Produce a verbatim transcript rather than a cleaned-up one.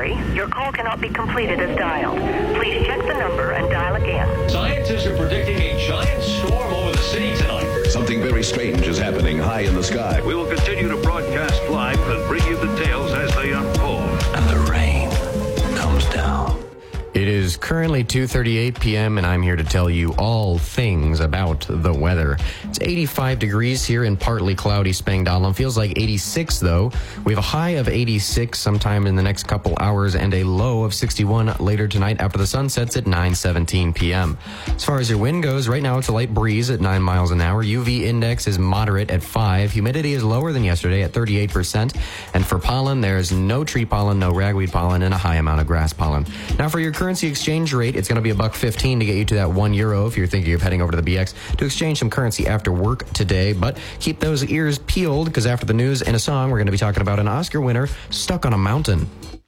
sorry. Your call cannot be completed as dialed. Please check the number and dial again. Scientists are predicting a giant storm over the city tonight. Something very strange is happening high in the sky. We will continue to broadcast live and bring you the tales as they unfold. And the rain comes down. It is currently two thirty-eight p.m. and I'm here to tell you all things about the weather. It's eighty-five degrees here in partly cloudy Spangdahlem. Feels like eighty-six though. We have a high of eighty-six sometime in the next couple hours and a low of sixty-one later tonight after the sun sets at nine seventeen p.m. As far as your wind goes, right now it's a light breeze at nine miles an hour. U V index is moderate at five. Humidity is lower than yesterday at thirty-eight percent. And for pollen, there's no tree pollen, no ragweed pollen, and a high amount of grass pollen. Now for your currency exchange rate, it's going to be a buck fifteen to get you to that one euro if you're thinking of heading over to the B X to exchange some currency after work today. But keep those ears peeled because after the news and a song, we're going to be talking about an Oscar winner stuck on a mountain.